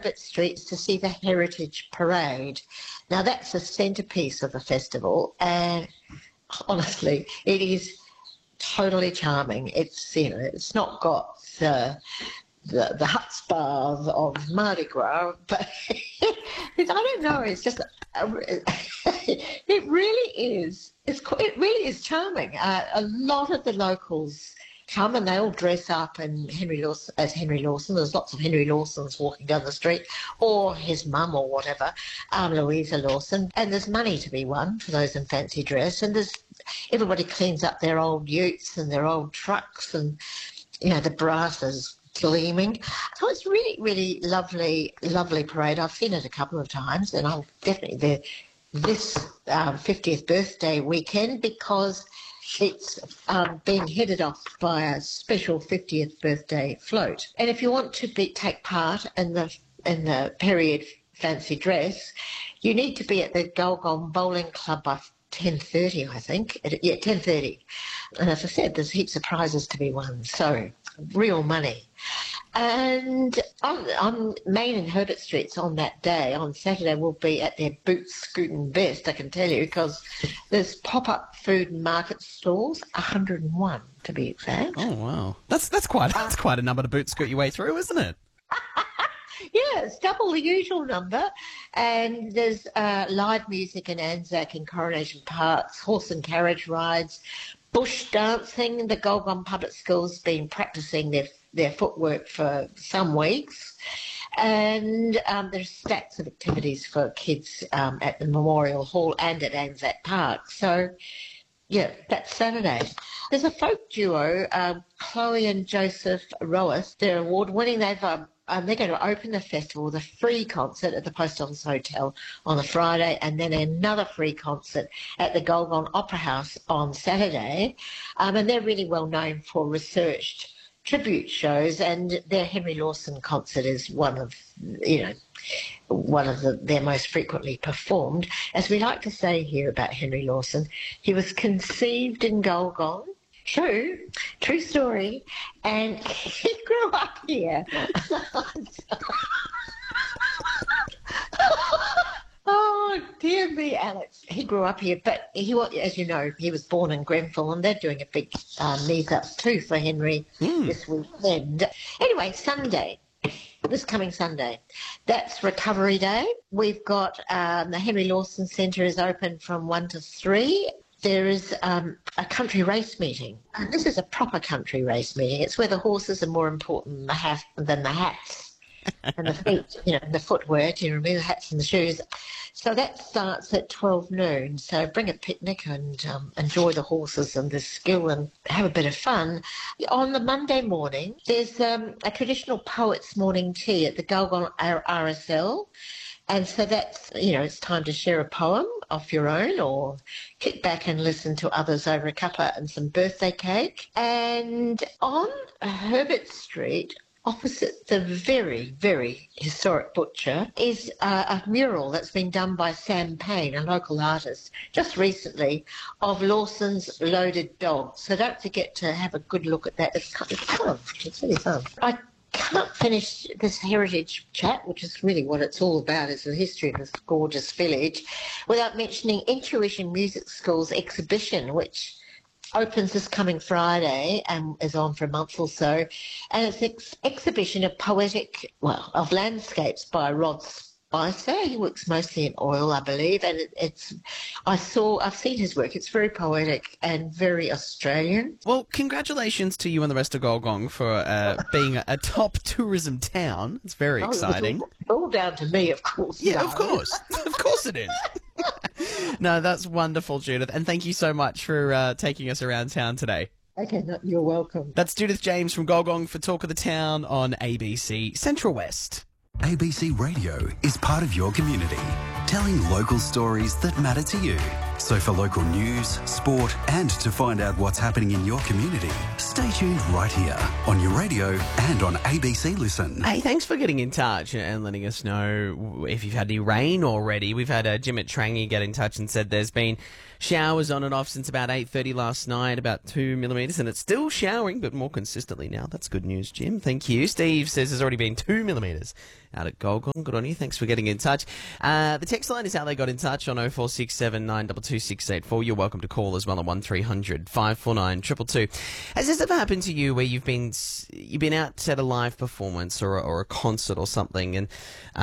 Herbert Street to see the Heritage Parade. Now, that's the centrepiece of the festival, and honestly, it is totally charming. It's not got the chutzpah of Mardi Gras, but I don't know. It's just it really is. It really is charming. A lot of the locals come and they all dress up in as Henry Lawson. There's lots of Henry Lawsons walking down the street, or his mum or whatever, Louisa Lawson. And there's money to be won for those in fancy dress. And everybody cleans up their old utes and their old trucks, and the brass is gleaming. So it's really, really lovely parade. I've seen it a couple of times, and I'll definitely there this 50th birthday weekend, because it's being headed off by a special 50th birthday float. And if you want to take part in the period fancy dress, you need to be at the Gulgong Bowling Club by 10:30, I think. 10:30. And as I said, there's heaps of prizes to be won, so real money. And on Main and Herbert Streets on that day, on Saturday, we'll be at their Boots Scootin' Best, I can tell you, because there's pop-up food and market stalls, 101 to be exact. Oh, wow. That's quite a number to boot scoot your way through, isn't it? Yeah, it's double the usual number. And there's live music in Anzac and Coronation Parks, horse and carriage rides, bush dancing. The Gulgong Public School's been practising their footwork for some weeks. And there's stacks of activities for kids at the Memorial Hall and at Anzac Park. So, yeah, that's Saturday. There's a folk duo, Chloe and Joseph Roas. They're award-winning. They're going to open the festival with a free concert at the Post Office Hotel on the Friday, and then another free concert at the Gulgong Opera House on Saturday. And they're really well known for researched tribute shows, and their Henry Lawson concert is one of their most frequently performed. As we like to say here about Henry Lawson, he was conceived in Gulgong. True story. And he grew up here. Oh, dear me, Alex. He grew up here, but as you know, he was born in Grenfell, and they're doing a big knees up too for Henry this weekend. Anyway, this coming Sunday, that's Recovery Day. We've got the Henry Lawson Centre is open from 1 to 3. There is a country race meeting. And this is a proper country race meeting. It's where the horses are more important than the hats and the feet, the footwear, remove the hats and the shoes. So that starts at 12 noon. So bring a picnic and enjoy the horses and the skill and have a bit of fun. On the Monday morning, there's a traditional poets' morning tea at the Gulgong RSL. And so that's, it's time to share a poem off your own, or kick back and listen to others over a cuppa and some birthday cake. And on Herbert Street, opposite the very, very historic butcher, is a mural that's been done by Sam Payne, a local artist, just recently, of Lawson's Loaded Dog. So don't forget to have a good look at that. It's fun. It's really fun. I can't finish this heritage chat, which is really what it's all about, is the history of this gorgeous village, without mentioning Intuition Music School's exhibition, which opens this coming Friday and is on for a month or so. And it's an exhibition of landscapes by Rod Spicer. He works mostly in oil, I believe, and I've seen his work. It's very poetic and very Australian. Well, congratulations to you and the rest of Gulgong for being a top tourism town. It's very exciting. It's all down to me, of course. Yeah, of course. Of course it is. No, that's wonderful, Judith, and thank you so much for taking us around town today. Okay, you're welcome. That's Judith James from Gulgong for Talk of the Town on ABC Central West. ABC Radio is part of your community, telling local stories that matter to you. So for local news, sport, and to find out what's happening in your community, stay tuned right here on your radio and on ABC Listen. Hey, thanks for getting in touch and letting us know if you've had any rain already. We've had Jim at Trangie get in touch and said there's been showers on and off since about 8:30 last night, about 2 millimetres, and it's still showering, but more consistently now. That's good news, Jim. Thank you. Steve says there's already been 2 millimetres out at Golgong. Good on you. Thanks for getting in touch. The text line is how they got in touch on 0467 922 684. You're welcome to call as well on 1300 549 222. Has this ever happened to you where you've been out at a live performance or a concert or something, and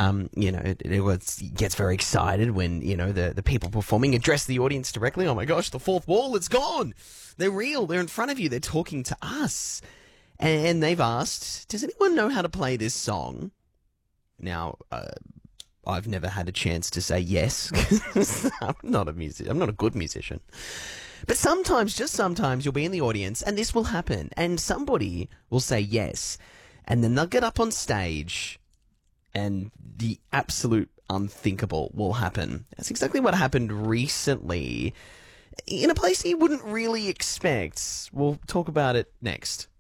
it gets very excited when the people performing address the audience directly? Oh my gosh, the fourth wall, it's gone. They're real. They're in front of you. They're talking to us. And they've asked, does anyone know how to play this song? Now, I've never had a chance to say yes. I'm not a musician. I'm not a good musician. But sometimes, just sometimes, you'll be in the audience and this will happen. And somebody will say yes. And then they'll get up on stage and the absolute unthinkable will happen. That's exactly what happened recently in a place you wouldn't really expect. We'll talk about it next.